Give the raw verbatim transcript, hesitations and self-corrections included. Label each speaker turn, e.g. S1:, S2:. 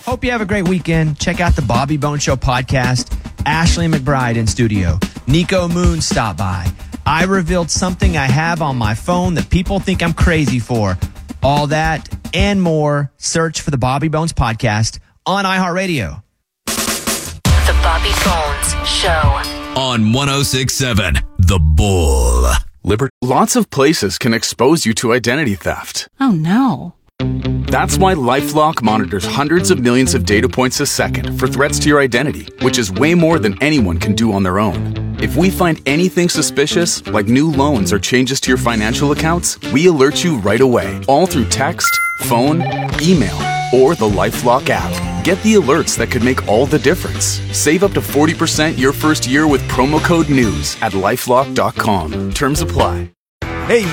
S1: Hope you have a great weekend. Check out the Bobby Bone Show podcast. Ashley McBride in studio. Nico Moon stopped by. I revealed something I have on my phone that people think I'm crazy for. All that and more. Search for the Bobby Bones podcast on iHeartRadio.
S2: The Bobby Bones Show.
S3: On one oh six point seven, The Bull.
S4: Liberty. Lots of places can expose you to identity theft.
S5: Oh, no.
S4: That's why LifeLock monitors hundreds of millions of data points a second for threats to your identity, which is way more than anyone can do on their own. If we find anything suspicious, like new loans or changes to your financial accounts, we alert you right away, all through text, phone, email, or the LifeLock app. Get the alerts that could make all the difference. Save up to forty percent your first year with promo code NEWS at lifelock dot com. Terms apply.
S6: Hey,